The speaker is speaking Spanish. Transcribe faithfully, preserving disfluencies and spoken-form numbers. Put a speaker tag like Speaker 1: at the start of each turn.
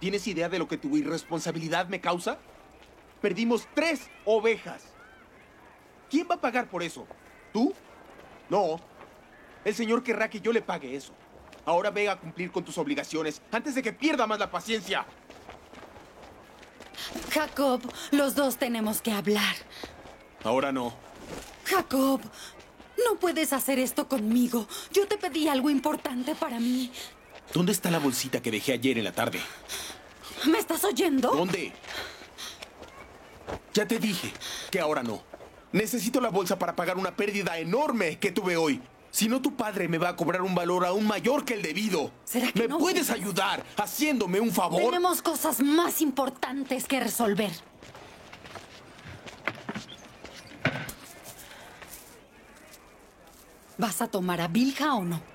Speaker 1: ¿Tienes idea de lo que tu irresponsabilidad me causa? Perdimos tres ovejas. ¿Quién va a pagar por eso? ¿Tú? No. El señor querrá que yo le pague eso. Ahora ve a cumplir con tus obligaciones antes de que pierda más la paciencia.
Speaker 2: Jacob, los dos tenemos que hablar.
Speaker 1: Ahora no.
Speaker 2: Jacob, no puedes hacer esto conmigo. Yo te pedí algo importante para mí.
Speaker 1: ¿Dónde está la bolsita que dejé ayer en la tarde?
Speaker 2: ¿Me estás oyendo?
Speaker 1: ¿Dónde? Ya te dije que ahora no. Necesito la bolsa para pagar una pérdida enorme que tuve hoy. Si no, tu padre me va a cobrar un valor aún mayor que el debido.
Speaker 2: ¿Será que
Speaker 1: ¿Me
Speaker 2: no
Speaker 1: puedes
Speaker 2: ves?
Speaker 1: ayudar haciéndome un favor?
Speaker 2: Tenemos cosas más importantes que resolver. ¿Vas a tomar a Bilha o no?